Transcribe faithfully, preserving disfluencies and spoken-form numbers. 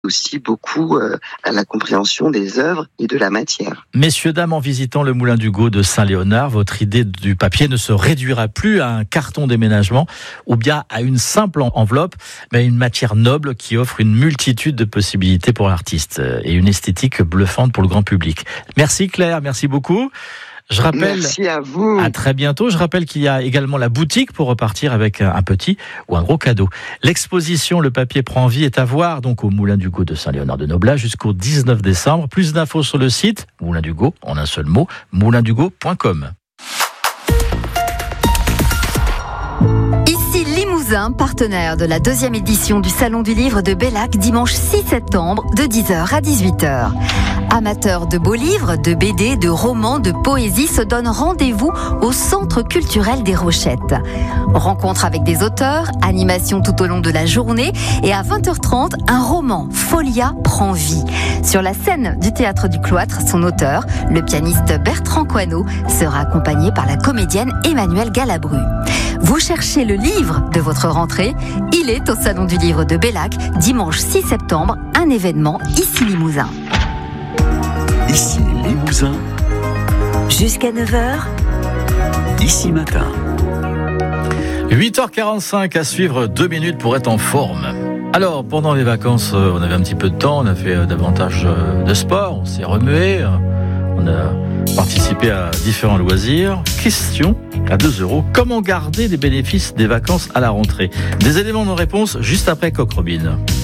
aussi beaucoup euh, à la compréhension des œuvres et de la matière. Messieurs, dames, en visitant le Moulin d'Hugo de Saint-Léonard, votre idée du papier ne se réduira plus à un carton déménagement ou bien à une simple enveloppe, mais à une matière noble qui offre une multitude de possibilités pour l'artiste et une esthétique bluffante pour le grand public. Merci Claire, merci beaucoup. Je rappelle, merci à vous. À très bientôt. Je rappelle qu'il y a également la boutique pour repartir avec un petit ou un gros cadeau. L'exposition Le papier prend vie est à voir donc au Moulin d'Hugo de Saint-Léonard-de-Noblat jusqu'au dix-neuf décembre. Plus d'infos sur le site Moulin d'Hugo, en un seul mot, moulin d'hugo point com. Ici Limousin, partenaire de la deuxième édition du Salon du Livre de Bellac, dimanche six septembre de dix heures à dix-huit heures. Amateurs de beaux livres, de B D, de romans, de poésie se donnent rendez-vous au Centre culturel des Rochettes. Rencontre avec des auteurs, animation tout au long de la journée et à vingt heures trente, un roman, Folia, prend vie. Sur la scène du Théâtre du Cloître, son auteur, le pianiste Bertrand Coineau, sera accompagné par la comédienne Emmanuelle Galabru. Vous cherchez le livre de votre rentrée? Il est au Salon du Livre de Bellac, dimanche six septembre, un événement ici Limousin. Ici Limousin. Jusqu'à neuf heures. Ici Matin. huit heures quarante-cinq à suivre, deux minutes pour être en forme. Alors, pendant les vacances, on avait un petit peu de temps, on a fait davantage de sport, on s'est remué, on a participé à différents loisirs. Question à deux euros, comment garder les bénéfices des vacances à la rentrée? Des éléments de réponse juste après Coq Robin.